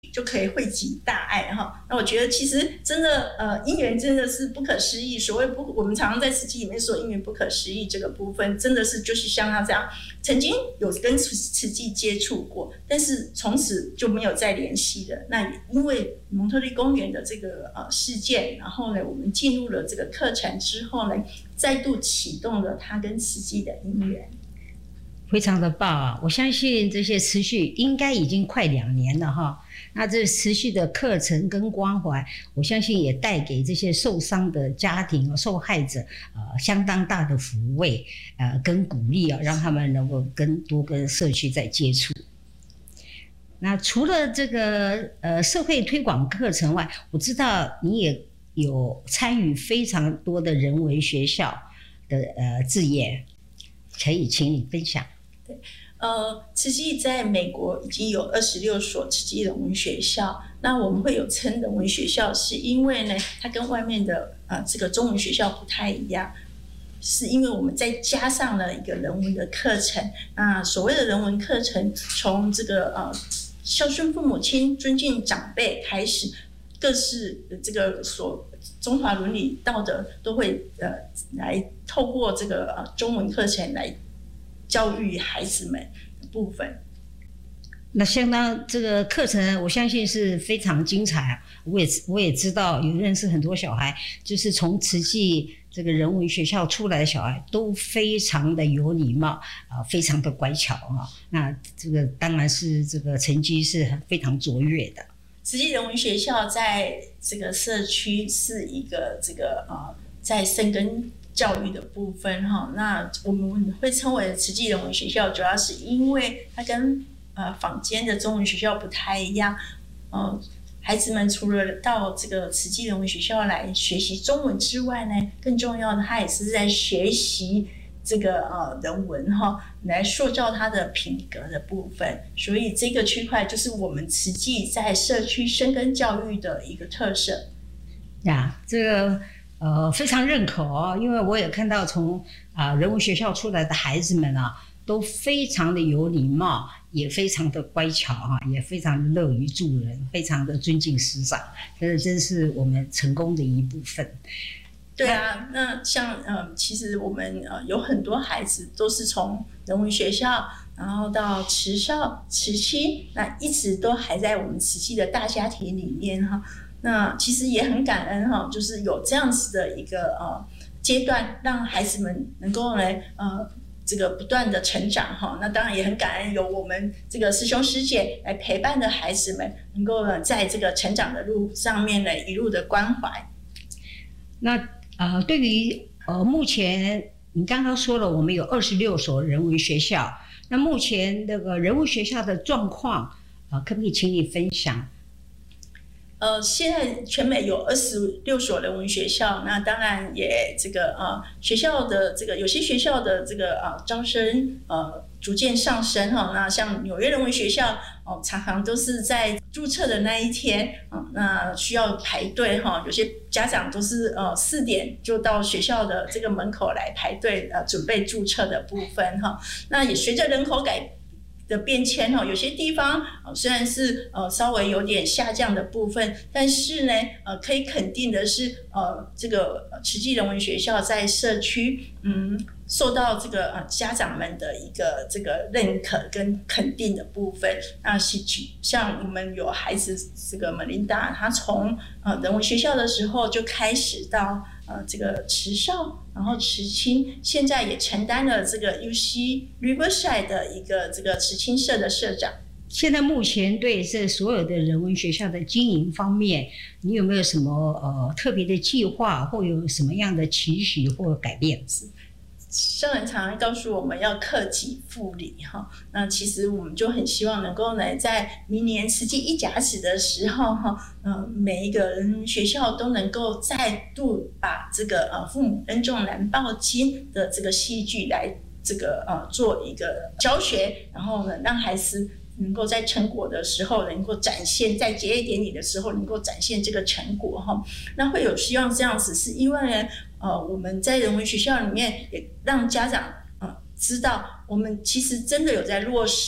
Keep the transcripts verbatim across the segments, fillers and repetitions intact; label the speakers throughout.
Speaker 1: 就可以汇集大爱哈。那我觉得其实真的呃因缘真的是不可思议，所谓不我们常常在慈济里面说因缘不可思议这个部分，真的是就是像他这样曾经有跟慈济接触过，但是从此就没有再联系了。那也因为蒙特利公园的这个呃事件，然后呢我们进入了这个课程之后呢，再度启动了他跟慈济的因缘。
Speaker 2: 非常的棒啊！我相信这些持续应该已经快两年了哈。那这持续的课程跟关怀，我相信也带给这些受伤的家庭、受害者呃相当大的抚慰呃跟鼓励啊，让他们能够跟多跟社区在接触。那除了这个呃社会推广课程外，我知道你也有参与非常多的人文学校的呃志业，可以请你分享。
Speaker 1: 对，呃，慈济在美国已经有二十六所慈济人文学校。那我们会有称人文学校，是因为呢，它跟外面的呃这个中文学校不太一样，是因为我们再加上了一个人文的课程。那所谓的人文课程，从这个呃孝顺父母亲、尊敬长辈开始，各式这个所中华伦理道德都会呃来透过这个呃中文课程来教育孩子们的部分。
Speaker 2: 那相当这个课程，我相信是非常精彩啊！我也我也知道，有认识很多小孩，就是从慈济这个人文学校出来的小孩，都非常的有礼貌啊、呃，非常的乖巧啊。那这个当然是这个成绩是非常卓越的。
Speaker 1: 慈济人文学校在这个社区是一个这个呃，在深耕教育的部分哈。那我们会称为慈济人文学校，主要是因为它跟呃坊间的中文学校不太一样。呃，孩子们除了到这个慈济人文学校来学习中文之外呢，更重要的，他也是在学习这个呃人文哈，来塑造他的品格的部分。所以这个区块就是我们慈济在社区深耕教育的一个特色。
Speaker 2: 呀，这个呃非常认可哦，因为我也看到从啊、呃、人文学校出来的孩子们啊，都非常的有礼貌，也非常的乖巧哈，也非常的乐于助人，非常的尊敬师长，这真是我们成功的一部分。
Speaker 1: 对啊，那像呃，其实我们呃有很多孩子都是从人文学校，然后到慈少、慈青，那一直都还在我们慈济的大家庭里面哈。那其实也很感恩哈，就是有这样子的一个呃阶段，让孩子们能够来呃这个不断的成长哈。那当然也很感恩有我们这个师兄师姐来陪伴的孩子们，能够呢在这个成长的路上面呢一路的关怀。
Speaker 2: 那呃，对于呃目前你刚刚说了，我们有二十六所人文学校，那目前那个人文学校的状况，呃，可不可以请你分享？
Speaker 1: 呃，现在全美有二十六所人文学校，那当然也这个呃学校的这个有些学校的这个呃招生呃逐渐上升哈。那像纽约人文学校哦、呃，常常都是在注册的那一天，嗯、呃，那需要排队哈。有些家长都是呃四点就到学校的这个门口来排队呃准备注册的部分哈。那也随着人口改的变迁哈，有些地方呃虽然是呃稍微有点下降的部分，但是呢呃可以肯定的是呃这个慈济人文学校在社区嗯受到这个呃家长们的一个这个认可跟肯定的部分。那像我们有孩子这个 Melinda， 她从呃人文学校的时候就开始到呃这个慈少，然后慈青，现在也承担了这个 U C Riverside 的一个这个慈青社的社长。
Speaker 2: 现在目前对这所有的人文学校的经营方面，你有没有什么呃特别的计划，或有什么样的期许或改变？
Speaker 1: 上人常常告诉我们要克己复礼哈，那其实我们就很希望能够呢，在明年慈济一甲子的时候哈，呃，每一个人学校都能够再度把这个呃父母恩重难报经的这个戏剧来这个呃做一个教学，然后呢让孩子能够在成果的时候能够展现，在结业典礼的时候能够展现这个成果哈。那会有希望这样子，是因为呢，呃，我们在人文学校里面也让家长呃知道，我们其实真的有在落实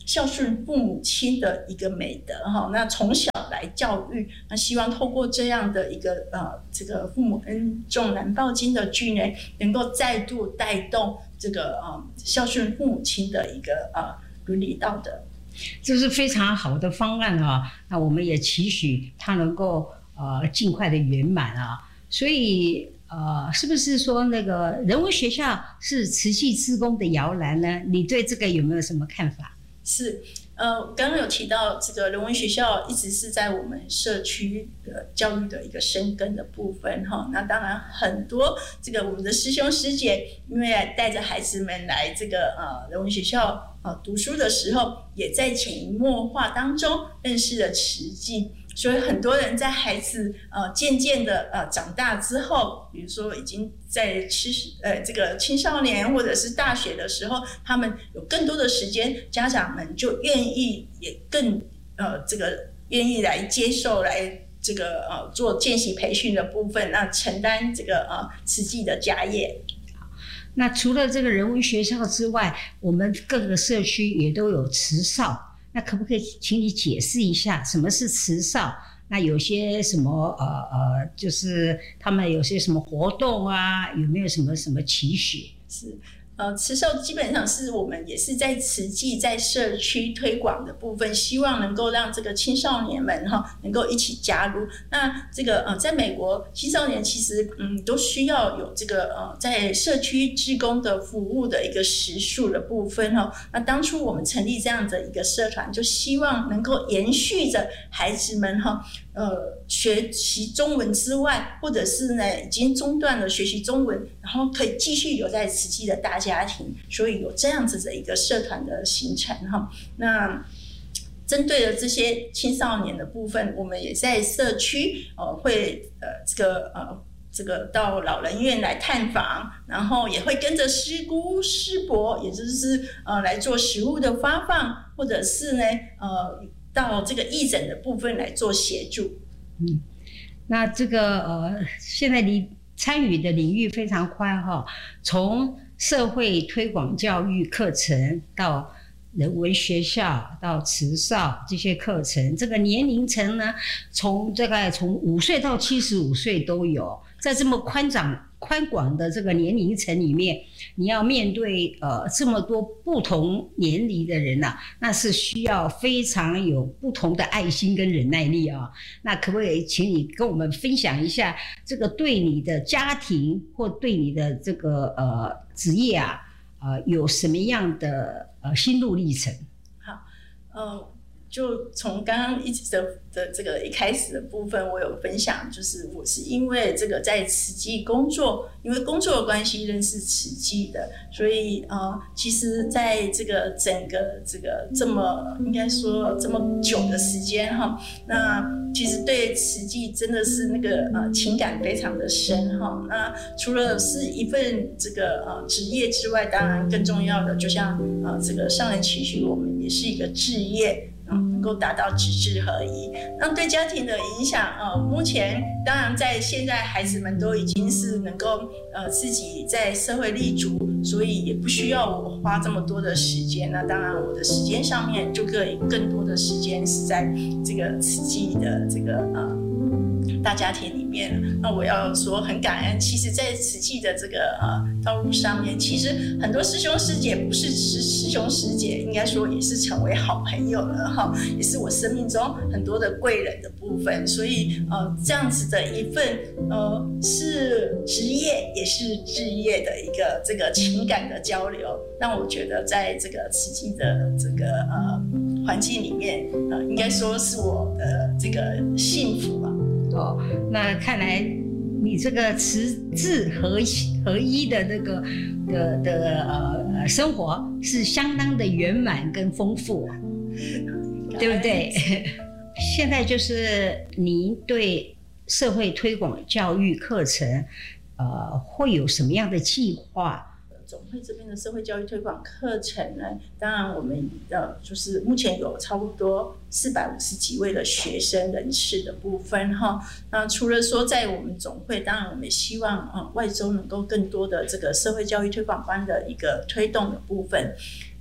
Speaker 1: 孝顺父母亲的一个美德哈，那从小来教育，那希望透过这样的一个呃这个父母恩重难报经的剧呢，能够再度带动这个呃孝顺父母亲的一个呃伦理道德。
Speaker 2: 这是非常好的方案啊！那我们也期许它能够呃尽快的圆满啊。所以呃，是不是说那个人文学校是慈济志工的摇篮呢？你对这个有没有什么看法？
Speaker 1: 是，呃，刚刚有提到这个人文学校一直是在我们社区的教育的一个深耕的部分哈。那当然很多这个我们的师兄师姐，因为带着孩子们来这个呃人文学校呃读书的时候，也在潜移默化当中认识了慈济。所以很多人在孩子呃渐渐的呃长大之后，比如说已经在吃呃这个青少年或者是大学的时候，他们有更多的时间，家长们就愿意也更呃这个愿意来接受来这个呃做见习培训的部分，那承担这个呃慈济的家业。
Speaker 2: 那除了这个人文学校之外，我们各个社区也都有慈少。那可不可以请你解释一下什么是慈少？那有些什么呃呃，就是他们有些什么活动啊？有没有什么什么期许？
Speaker 1: 是。呃，慈少基本上是我们也是在慈济在社区推广的部分，希望能够让这个青少年们哈能够一起加入。那这个呃，在美国青少年其实嗯都需要有这个呃在社区志工的服务的一个时数的部分哈。那当初我们成立这样的一个社团，就希望能够延续着孩子们哈。呃，学习中文之外，或者是呢已经中断了学习中文，然后可以继续留在慈济的大家庭，所以有这样子的一个社团的形成哈。那针对了这些青少年的部分，我们也在社区呃会呃这个呃这个到老人院来探访，然后也会跟着师姑师伯，也就是呃来做食物的发放，或者是呢呃。到这个义诊的部分来做协助。
Speaker 2: 嗯，那这个呃，现在你参与的领域非常宽哈，从社会推广教育课程到人文学校到慈少这些课程，这个年龄层呢，从大概从五岁到七十五岁都有，在这么宽广宽广的这个年龄层里面，你要面对呃这么多不同年龄的人啊，那是需要非常有不同的爱心跟忍耐力啊。那可不可以请你跟我们分享一下，这个对你的家庭或对你的这个呃职业啊，呃有什么样的呃心路历程？
Speaker 1: 好，呃。就从刚刚一直的的这个一开始的部分，我有分享，就是我是因为这个在慈济工作，因为工作的关系认识慈济的，所以呃，其实在这个整个这个这么应该说这么久的时间哈，那其实对慈济真的是那个呃情感非常的深哈。那除了是一份这个呃职业之外，当然更重要的，就像呃这个上人期许我们也是一个志业。能够达到直志合一，那对家庭的影响，呃，目前当然在现在孩子们都已经是能够呃自己在社会立足，所以也不需要我花这么多的时间。那当然我的时间上面就可以更多的时间是在这个慈济的这个呃大家庭里面。那我要说很感恩，其实在慈济的这个呃道路上面，其实很多师兄师姐不是师师兄师姐，应该说也是成为好朋友了哈，也是我生命中很多的贵人的部分。所以呃这样子的一份呃是职业也是志业的一个这个情感的交流，让我觉得在这个慈济的这个呃环境里面，呃应该说是我的这个幸福吧。
Speaker 2: 哦，那看来你这个慈智合一合一的那个的的呃生活是相当的圆满跟丰富，对不对？现在就是您对社会推广教育课程，呃，会有什么样的计划？
Speaker 1: 总会这边的社会教育推广课程呢，当然我们呃就是目前有差不多四百五十几位的学生人次的部分哈。那除了说在我们总会，当然我们也希望呃外州能够更多的这个社会教育推广班的一个推动的部分。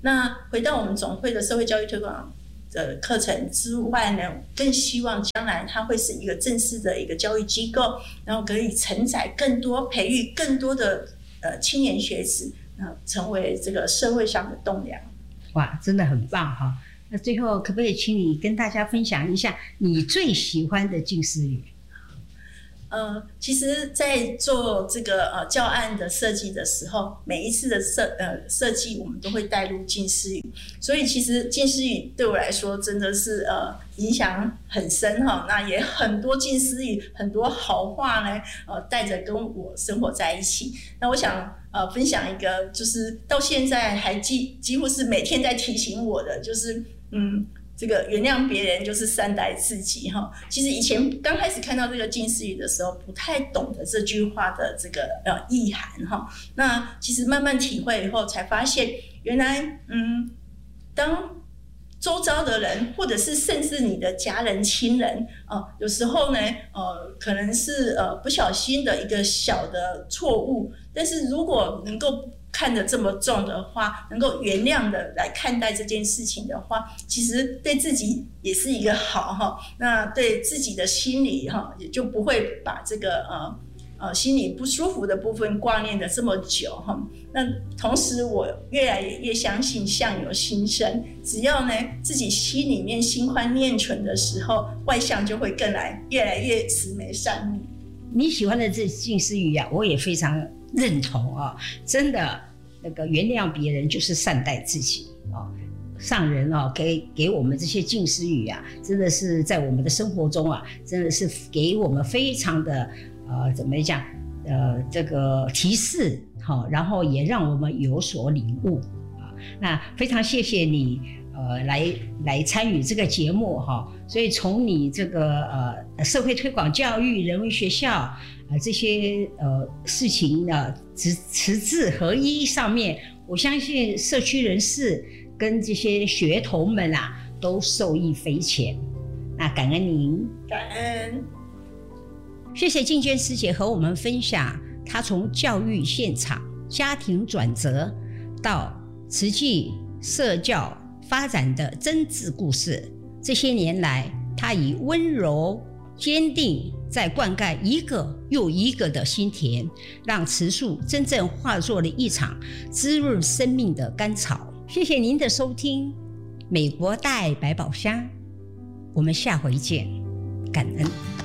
Speaker 1: 那回到我们总会的社会教育推广的课程之外呢，更希望将来它会是一个正式的一个教育机构，然后可以承载更多、培育更多的呃青年学子，呃，成为这个社会上的栋梁。
Speaker 2: 哇，真的很棒哈！那最后可不可以请你跟大家分享一下你最喜欢的近似语？
Speaker 1: 呃，其实，在做这个呃教案的设计的时候，每一次的设呃设计，我们都会带入近似语，所以其实近似语对我来说真的是呃影响很深哈。那也很多近似语，很多好话呢，呃带着跟我生活在一起。那我想呃分享一个，就是到现在还几几乎是每天在提醒我的，就是嗯。这个原谅别人就是善待自己哈。其实以前刚开始看到这个近似语的时候，不太懂得这句话的这个呃意涵哈。那其实慢慢体会以后，才发现原来嗯，当周遭的人，或者是甚至你的家人、亲人，呃，有时候呢，呃，可能是呃不小心的一个小的错误，但是如果能够看得这么重的话，能够原谅的来看待这件事情的话，其实对自己也是一个好哈。那对自己的心理哈，也就不会把这个呃呃心里不舒服的部分挂念的这么久哈。那同时，我越来越相信相由心生，只要呢自己心里面心宽念纯的时候，外向就会更来越来越慈眉善目。
Speaker 2: 你喜欢的这近似语啊，我也非常认同啊、哦！真的，那个原谅别人就是善待自己啊、哦。上人啊、哦，给给我们这些近似语啊，真的是在我们的生活中啊，真的是给我们非常的呃，怎么讲？呃，这个提示好、哦，然后也让我们有所领悟啊。那非常谢谢你。呃，来来参与这个节目哈，所以从你这个呃社会推广教育、人文学校呃这些呃事情呢，持持志合一上面，我相信社区人士跟这些学童们啊，都受益匪浅。那感恩您，
Speaker 1: 感恩，
Speaker 2: 谢谢静娟师姐和我们分享她从教育现场、家庭转折到慈济社教发展的真挚故事。这些年来，他以温柔坚定在灌溉一个又一个的心田，让慈树真正化作了一场滋润生命的甘草。谢谢您的收听，美国大爱百宝箱，我们下回见，感恩。